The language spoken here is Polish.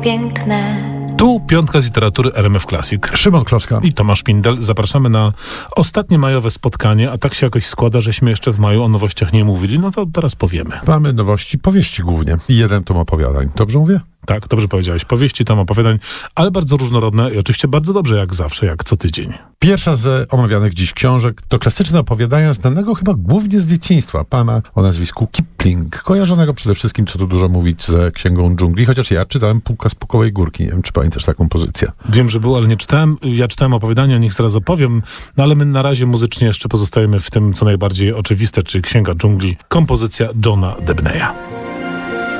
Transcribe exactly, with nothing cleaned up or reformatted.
piękne. Tu piątka z literatury R M F Classic. Szymon Kloszka I Tomasz Pindel. Zapraszamy na ostatnie majowe spotkanie, a tak się jakoś składa, żeśmy jeszcze w maju o nowościach nie mówili, no to teraz powiemy. Mamy nowości, powieści głównie i jeden tom opowiadań. Dobrze mówię? Tak, dobrze powiedziałeś. Powieści, tom opowiadań, ale bardzo różnorodne i oczywiście bardzo dobrze, jak zawsze, jak co tydzień. Pierwsza z omawianych dziś książek to klasyczne opowiadania znanego chyba głównie z dzieciństwa, pana o nazwisku Kipling, kojarzonego przede wszystkim, co tu dużo mówić, ze Księgą Dżungli, chociaż ja czytałem Pułka z Pukowej Górki. Nie wiem, czy pamiętasz taką pozycję. Wiem, że był, ale nie czytałem. Ja czytałem opowiadania, o nich zaraz opowiem, no ale my na razie muzycznie jeszcze pozostajemy w tym, co najbardziej oczywiste, czyli Księga Dżungli, kompozycja Johna Debneya.